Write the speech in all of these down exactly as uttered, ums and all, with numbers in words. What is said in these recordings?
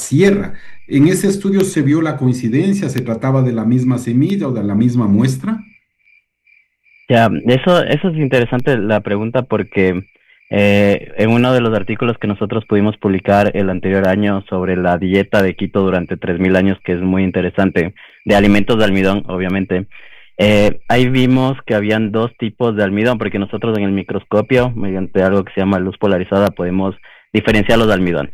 sierra. ¿En ese estudio se vio la coincidencia? ¿Se trataba de la misma semilla o de la misma muestra? Ya, eso, eso es interesante la pregunta porque eh, en uno de los artículos que nosotros pudimos publicar el anterior año sobre la dieta de Quito durante tres mil años, que es muy interesante, de alimentos de almidón, obviamente, eh, ahí vimos que habían dos tipos de almidón, porque nosotros en el microscopio, mediante algo que se llama luz polarizada, podemos diferenciar los almidones.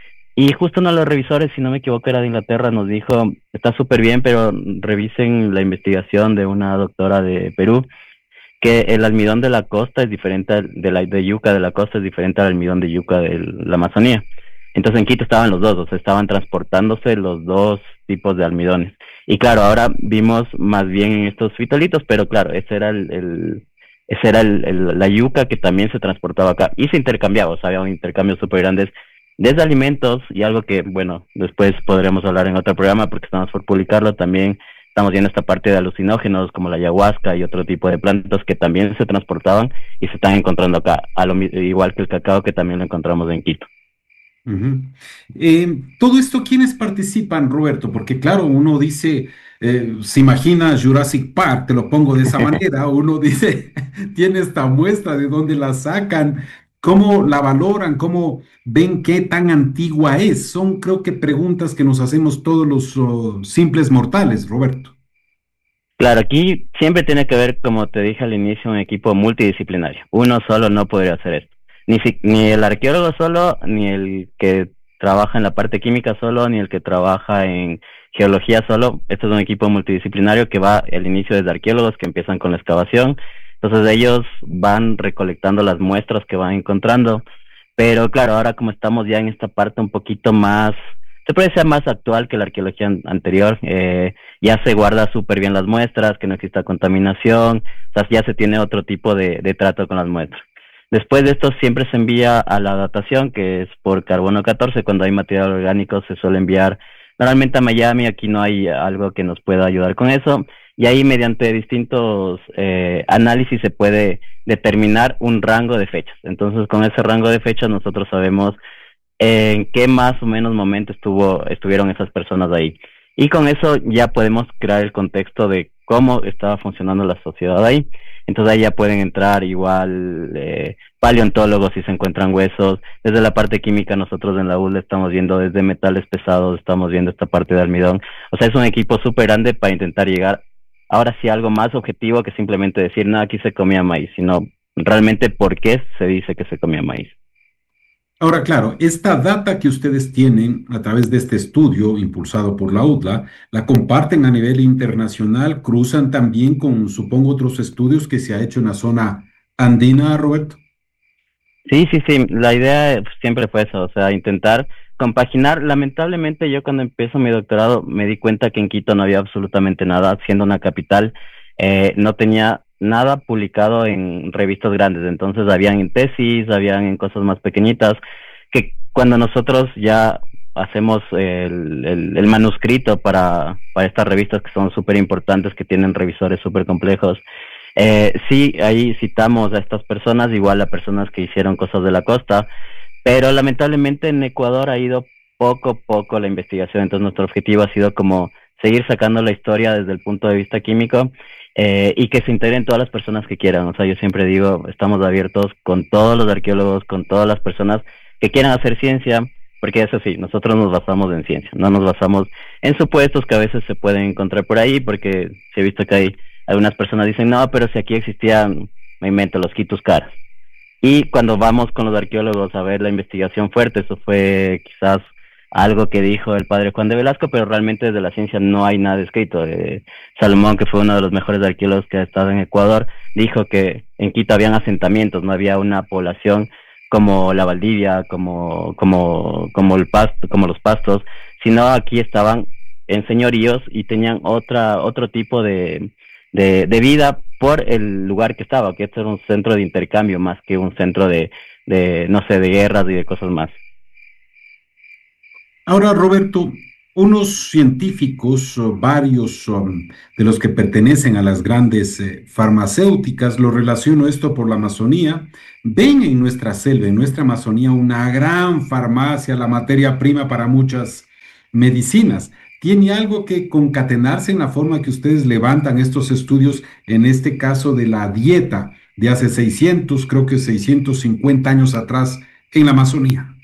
Y justo uno de los revisores, si no me equivoco, era de Inglaterra, nos dijo, está súper bien, pero revisen la investigación de una doctora de Perú que el almidón de la costa es diferente al de la de yuca de la costa es diferente al almidón de yuca de la Amazonía. Entonces en Quito estaban los dos, o sea, estaban transportándose los dos tipos de almidones. Y claro, ahora vimos más bien en estos fitolitos, pero claro, ese era el, el ese era el, el, la yuca que también se transportaba acá y se intercambiaba, o sea, había un intercambio súper grandes desde alimentos y algo que, bueno, después podremos hablar en otro programa porque estamos por publicarlo también. Estamos viendo esta parte de alucinógenos como la ayahuasca y otro tipo de plantas que también se transportaban y se están encontrando acá, a lo, igual que el cacao que también lo encontramos en Quito. Ujú. Eh, todo esto, ¿quiénes participan, Roberto? Porque claro, uno dice, eh, se imagina Jurassic Park, te lo pongo de esa manera, uno dice, tiene esta muestra, ¿de dónde la sacan? ¿Cómo la valoran? ¿Cómo ven qué tan antigua es? Son, creo que, preguntas que nos hacemos todos los oh, simples mortales, Roberto. Claro, aquí siempre tiene que ver, como te dije al inicio, un equipo multidisciplinario. Uno solo no podría hacer esto. Ni, si, ni el arqueólogo solo, ni el que trabaja en la parte química solo, ni el que trabaja en geología solo. Este es un equipo multidisciplinario que va al inicio desde arqueólogos que empiezan con la excavación. Entonces ellos van recolectando las muestras que van encontrando. Pero claro, ahora como estamos ya en esta parte un poquito más, se puede ser más actual que la arqueología an- anterior, eh, ya se guarda súper bien las muestras, que no exista contaminación, o sea, ya se tiene otro tipo de, de trato con las muestras. Después de esto siempre se envía a la datación, que es por carbono catorce, cuando hay material orgánico se suele enviar normalmente a Miami, aquí no hay algo que nos pueda ayudar con eso, y ahí mediante distintos eh, análisis se puede determinar un rango de fechas. Entonces con ese rango de fechas nosotros sabemos en qué más o menos momento estuvo, estuvieron esas personas ahí. Y con eso ya podemos crear el contexto de cómo estaba funcionando la sociedad ahí. Entonces ahí ya pueden entrar igual eh, paleontólogos si se encuentran huesos. Desde la parte química nosotros en la U L estamos viendo desde metales pesados, estamos viendo esta parte de almidón. O sea, es un equipo súper grande para intentar llegar ahora sí a algo más objetivo que simplemente decir, no, aquí se comía maíz, sino realmente por qué se dice que se comía maíz. Ahora, claro, esta data que ustedes tienen a través de este estudio impulsado por la U D L A, la comparten a nivel internacional, cruzan también con, supongo, otros estudios que se ha hecho en la zona andina, Roberto. Sí, sí, sí, la idea eh, siempre fue eso, o sea, intentar compaginar. Lamentablemente yo cuando empiezo mi doctorado me di cuenta que en Quito no había absolutamente nada, siendo una capital, eh, no tenía nada publicado en revistas grandes, entonces habían en tesis, habían en cosas más pequeñitas, que cuando nosotros ya hacemos el, el, el manuscrito para, para estas revistas que son súper importantes, que tienen revisores súper complejos, eh, sí, ahí citamos a estas personas, igual a personas que hicieron cosas de la costa, pero lamentablemente en Ecuador ha ido poco a poco la investigación, entonces nuestro objetivo ha sido como seguir sacando la historia desde el punto de vista químico eh, y que se integren todas las personas que quieran. O sea, yo siempre digo, estamos abiertos con todos los arqueólogos, con todas las personas que quieran hacer ciencia, porque eso sí, nosotros nos basamos en ciencia, no nos basamos en supuestos que a veces se pueden encontrar por ahí, porque se he visto que hay algunas personas dicen, no, pero si aquí existían, me invento, los quitus caras. Y cuando vamos con los arqueólogos a ver la investigación fuerte, eso fue quizás algo que dijo el padre Juan de Velasco, pero realmente desde la ciencia no hay nada escrito. Eh, Salomón, que fue uno de los mejores arqueólogos que ha estado en Ecuador, dijo que en Quito habían asentamientos, no había una población como la Valdivia, como, como, como el pasto, como los pastos, sino aquí estaban en señoríos y tenían otra, otro tipo de, de, de vida por el lugar que estaba, que esto era un centro de intercambio más que un centro de, de, no sé, de guerras y de cosas más. Ahora, Roberto, unos científicos, o varios um, de los que pertenecen a las grandes eh, farmacéuticas, lo relaciono esto por la Amazonía, ven en nuestra selva, en nuestra Amazonía, una gran farmacia, la materia prima para muchas, medicinas. ¿Tiene algo que concatenarse en la forma que ustedes levantan estos estudios, en este caso de la dieta de hace seiscientos, creo que seiscientos cincuenta años atrás en la Amazonía?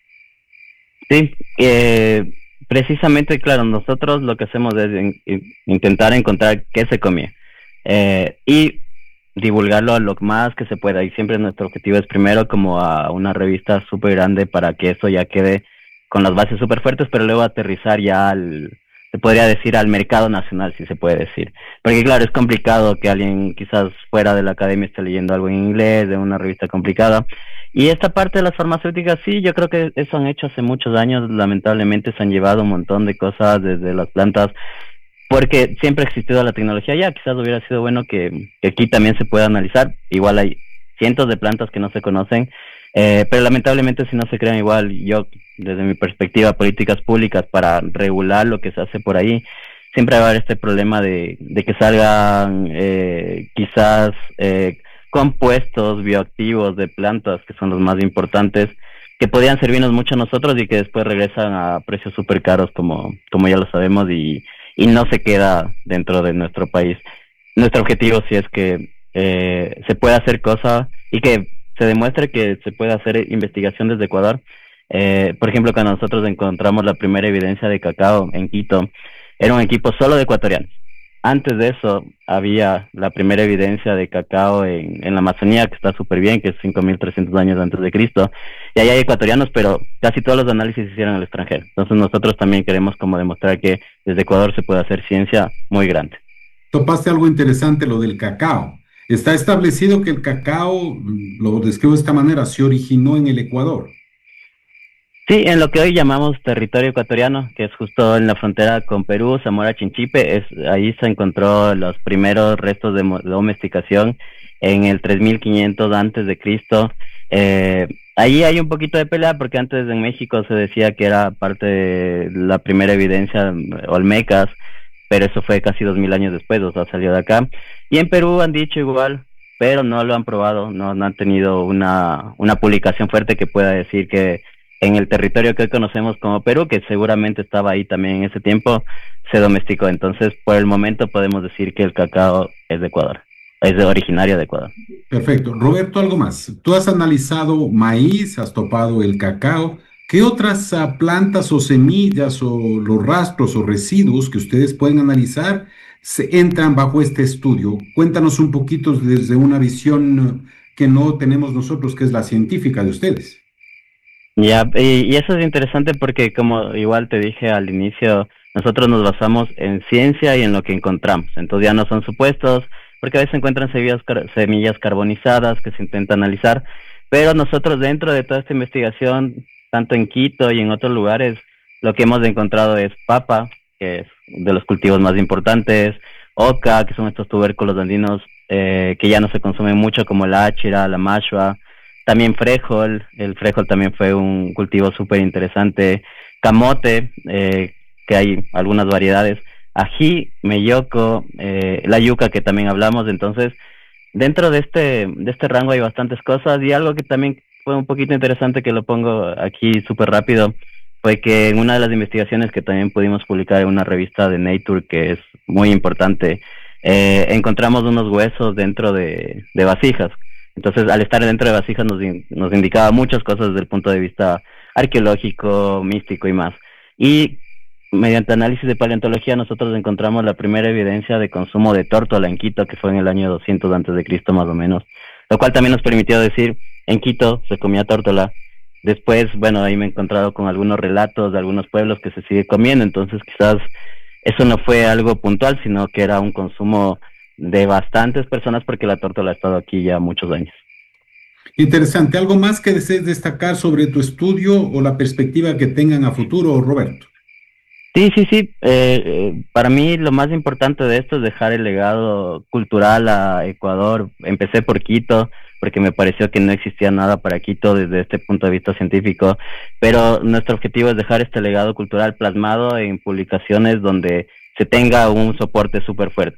Sí, eh, precisamente, claro, nosotros lo que hacemos es in- in- intentar encontrar qué se comía eh, y divulgarlo lo más que se pueda. Y siempre nuestro objetivo es primero como a una revista súper grande para que eso ya quede con las bases súper fuertes, pero luego aterrizar ya al, se podría decir, al mercado nacional, si se puede decir. Porque claro, es complicado que alguien quizás fuera de la academia esté leyendo algo en inglés, de una revista complicada. Y esta parte de las farmacéuticas, sí, yo creo que eso han hecho hace muchos años. Lamentablemente se han llevado un montón de cosas desde las plantas, porque siempre ha existido la tecnología ya. Quizás hubiera sido bueno que, que aquí también se pueda analizar. Igual hay cientos de plantas que no se conocen, eh, pero lamentablemente si no se crean igual, yo desde mi perspectiva, políticas públicas para regular lo que se hace por ahí, siempre va a haber este problema de, de que salgan eh, quizás eh, compuestos bioactivos de plantas, que son los más importantes, que podían servirnos mucho a nosotros y que después regresan a precios súper caros, como, como ya lo sabemos, y, y no se queda dentro de nuestro país. Nuestro objetivo sí es que eh, se pueda hacer cosa y que se demuestre que se puede hacer investigación desde Ecuador. Eh, por ejemplo, cuando nosotros encontramos la primera evidencia de cacao en Quito, era un equipo solo de ecuatorianos. Antes de eso, había la primera evidencia de cacao en, en la Amazonía, que está súper bien, que es cinco mil trescientos años antes de Cristo, y ahí hay ecuatorianos, pero casi todos los análisis se hicieron en el extranjero. Entonces nosotros también queremos como demostrar que desde Ecuador se puede hacer ciencia muy grande. Topaste algo interesante, lo del cacao. Está establecido que el cacao, mm, lo describo de esta manera, se originó en el Ecuador. Sí, en lo que hoy llamamos territorio ecuatoriano, que es justo en la frontera con Perú, Zamora Chinchipe, es, ahí se encontró los primeros restos de, mo- de domesticación en el tres mil quinientos antes de Cristo. Eh, ahí hay un poquito de pelea porque antes en México se decía que era parte de la primera evidencia mm, olmecas, pero eso fue casi dos mil años después, o sea, salió de acá. Y en Perú han dicho igual, pero no lo han probado, no, no han tenido una, una publicación fuerte que pueda decir que en el territorio que hoy conocemos como Perú, que seguramente estaba ahí también en ese tiempo, se domesticó. Entonces, por el momento podemos decir que el cacao es de Ecuador, es de originario de Ecuador. Perfecto. Roberto, algo más. Tú has analizado maíz, has topado el cacao. ¿Qué otras ah, plantas o semillas o los rastros o residuos que ustedes pueden analizar se entran bajo este estudio? Cuéntanos un poquito desde una visión eh, que no tenemos nosotros, que es la científica de ustedes. Ya, y, y eso es interesante porque como igual te dije al inicio, nosotros nos basamos en ciencia y en lo que encontramos. Entonces ya no son supuestos, porque a veces se encuentran semillas, car- semillas carbonizadas que se intenta analizar, pero nosotros dentro de toda esta investigación, tanto en Quito y en otros lugares, lo que hemos encontrado es papa, que es de los cultivos más importantes, oca, que son estos tubérculos andinos eh, que ya no se consumen mucho, como la áchira, la mashua, también frijol, el frijol también fue un cultivo súper interesante. Camote, eh, que hay algunas variedades. Ají, melloco, eh, la yuca que también hablamos. Entonces, dentro de este, de este rango hay bastantes cosas y algo que también fue un poquito interesante que lo pongo aquí súper rápido fue que en una de las investigaciones que también pudimos publicar en una revista de Nature que es muy importante, eh, encontramos unos huesos dentro de, de vasijas. Entonces, al estar dentro de vasijas nos, in- nos indicaba muchas cosas desde el punto de vista arqueológico, místico y más. Y mediante análisis de paleontología nosotros encontramos la primera evidencia de consumo de tórtola en Quito, que fue en el año doscientos antes de Cristo más o menos, lo cual también nos permitió decir, en Quito se comía tórtola. Después, bueno, ahí me he encontrado con algunos relatos de algunos pueblos que se sigue comiendo, entonces quizás eso no fue algo puntual, sino que era un consumo de bastantes personas porque la tórtola ha estado aquí ya muchos años. Interesante. ¿Algo más que desees destacar sobre tu estudio o la perspectiva que tengan a futuro, Roberto? Sí, sí, sí. Eh, eh, para mí lo más importante de esto es dejar el legado cultural a Ecuador. Empecé por Quito porque me pareció que no existía nada para Quito desde este punto de vista científico, pero nuestro objetivo es dejar este legado cultural plasmado en publicaciones donde se tenga un soporte súper fuerte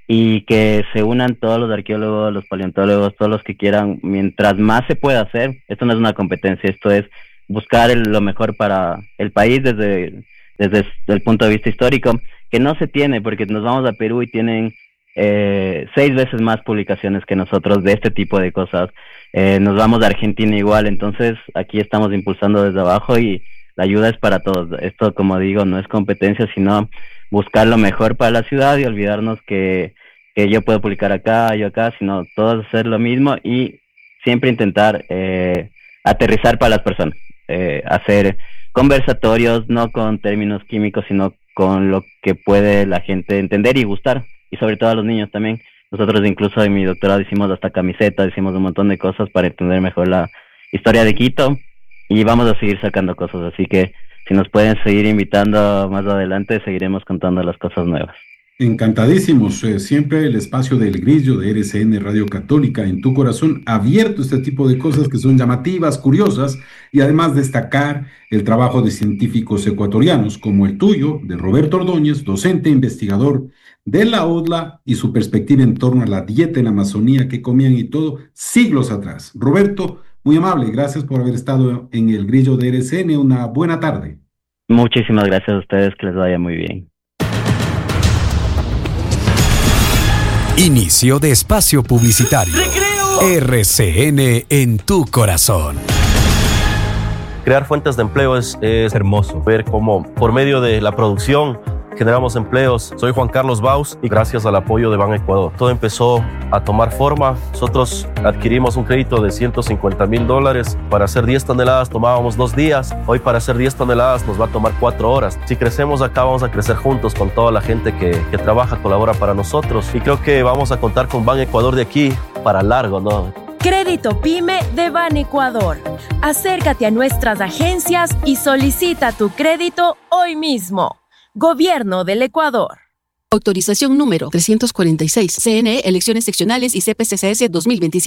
y que se unan todos los arqueólogos, los paleontólogos, todos los que quieran, mientras más se pueda hacer. Esto no es una competencia, esto es buscar el- lo mejor para el país desde desde el punto de vista histórico, que no se tiene, porque nos vamos a Perú y tienen eh, seis veces más publicaciones que nosotros de este tipo de cosas. Eh, nos vamos a Argentina igual, entonces aquí estamos impulsando desde abajo y la ayuda es para todos. Esto, como digo, no es competencia, sino buscar lo mejor para la ciudad y olvidarnos que, que yo puedo publicar acá, yo acá, sino todos hacer lo mismo y siempre intentar eh, aterrizar para las personas, eh, hacer conversatorios, no con términos químicos, sino con lo que puede la gente entender y gustar, y sobre todo a los niños también. Nosotros incluso en mi doctorado hicimos hasta camisetas, hicimos un montón de cosas para entender mejor la historia de Quito, y vamos a seguir sacando cosas, así que si nos pueden seguir invitando más adelante, seguiremos contando las cosas nuevas. Encantadísimos, eh, siempre el espacio del Grillo de R C N Radio Católica en tu corazón, abierto a este tipo de cosas que son llamativas, curiosas, y además destacar el trabajo de científicos ecuatorianos como el tuyo, de Roberto Ordóñez, docente e investigador de la ODLA, y su perspectiva en torno a la dieta en la Amazonía, que comían y todo, siglos atrás. Roberto, muy amable, gracias por haber estado en el Grillo de R C N, una buena tarde. Muchísimas gracias a ustedes, que les vaya muy bien. Inicio de espacio publicitario. ¡Recreo! R C N en tu corazón. Crear fuentes de empleo es, es hermoso. Ver cómo por medio de la producción generamos empleos. Soy Juan Carlos Baus y gracias al apoyo de Ban Ecuador todo empezó a tomar forma. Nosotros adquirimos un crédito de ciento cincuenta mil dólares. Para hacer diez toneladas tomábamos dos días. Hoy para hacer diez toneladas nos va a tomar cuatro horas. Si crecemos acá, vamos a crecer juntos con toda la gente que, que trabaja, colabora para nosotros. Y creo que vamos a contar con Ban Ecuador de aquí para largo, ¿no? Crédito PYME de Ban Ecuador. Acércate a nuestras agencias y solicita tu crédito hoy mismo. Gobierno del Ecuador. Autorización número trescientos cuarenta y seis. C N E, Elecciones Seccionales y C P C C S dos mil veintisiete.